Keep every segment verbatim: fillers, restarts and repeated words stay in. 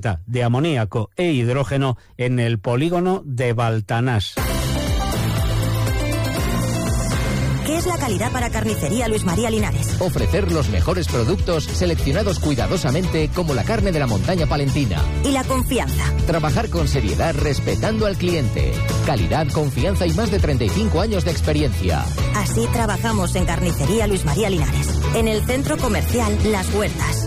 de amoníaco e hidrógeno en el polígono de Baltanás. ¿Qué es la calidad para Carnicería Luis María Linares? Ofrecer los mejores productos seleccionados cuidadosamente como la carne de la montaña palentina. ¿Y la confianza? Trabajar con seriedad respetando al cliente. Calidad, confianza y más de treinta y cinco años de experiencia. Así trabajamos en Carnicería Luis María Linares, en el centro comercial Las Huertas.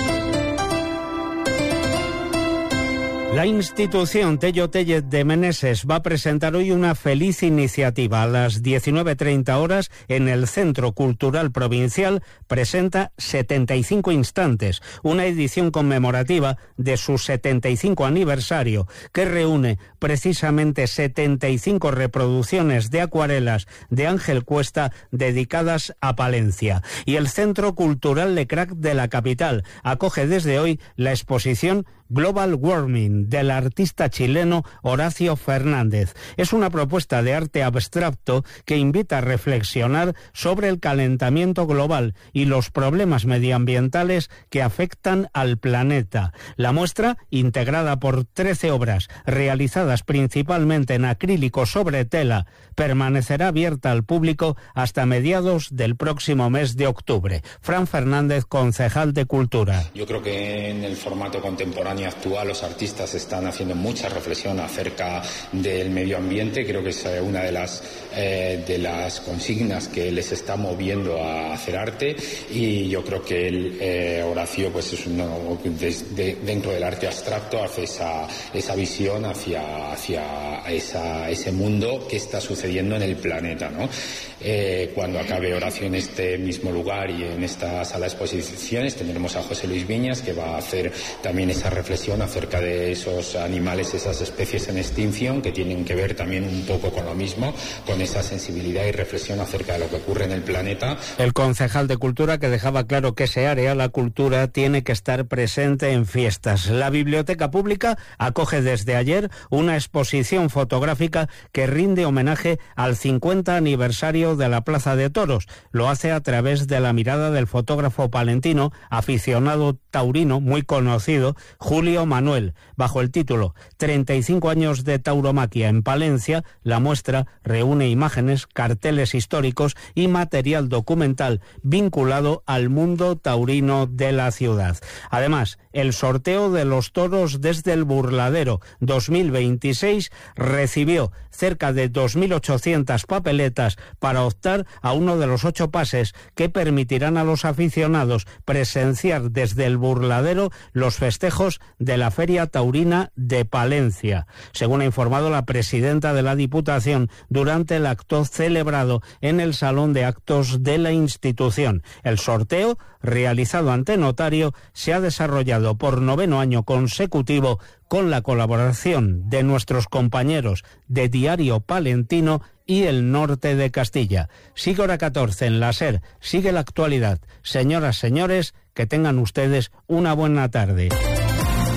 La institución Tello Tellez de Meneses va a presentar hoy una feliz iniciativa. A las diecinueve treinta horas en el Centro Cultural Provincial presenta setenta y cinco instantes, una edición conmemorativa de su setenta y cinco aniversario que reúne precisamente setenta y cinco reproducciones de acuarelas de Ángel Cuesta dedicadas a Palencia. Y el Centro Cultural Lecrac de la capital acoge desde hoy la exposición Global Warming del artista chileno Horacio Fernández. Es una propuesta de arte abstracto que invita a reflexionar sobre el calentamiento global y los problemas medioambientales que afectan al planeta. La muestra, integrada por trece obras realizadas principalmente en acrílico sobre tela, permanecerá abierta al público hasta mediados del próximo mes de octubre. Fran Fernández, concejal de Cultura. Yo creo que en el formato contemporáneo actual los artistas están haciendo mucha reflexión acerca del medio ambiente. Creo que es una de las eh, de las consignas que les está moviendo a hacer arte, y yo creo que el, eh, Horacio pues es uno de, de, dentro del arte abstracto hace esa esa visión hacia hacia esa, ese mundo que está sucediendo en el planeta, ¿no? Eh, cuando acabe Horacio en este mismo lugar y en esta sala de exposiciones tendremos a José Luis Viñas, que va a hacer también esa reflexión acerca de esos animales, esas especies en extinción, que tienen que ver también un poco con lo mismo, con esa sensibilidad y reflexión acerca de lo que ocurre en el planeta. El concejal de Cultura que dejaba claro que ese área, la cultura, tiene que estar presente en fiestas. La Biblioteca Pública acoge desde ayer una exposición fotográfica que rinde homenaje al cincuenta aniversario de la Plaza de Toros. Lo hace a través de la mirada del fotógrafo palentino, aficionado taurino muy conocido, Julio Manuel. Bajo el título treinta y cinco años de tauromaquia en Palencia, la muestra reúne imágenes, carteles históricos y material documental vinculado al mundo taurino de la ciudad. Además, el sorteo de los toros desde el Burladero dos mil veintiséis recibió cerca de dos mil ochocientas papeletas para optar a uno de los ocho pases que permitirán a los aficionados presenciar desde el Burladero los festejos de la Feria Taurina de Palencia, según ha informado la presidenta de la Diputación durante el acto celebrado en el Salón de Actos de la institución. El sorteo, realizado ante notario, se ha desarrollado por noveno año consecutivo con la colaboración de nuestros compañeros de Diario Palentino y El Norte de Castilla. Sigue hora catorce en la SER, sigue la actualidad. Señoras, señores, que tengan ustedes una buena tarde.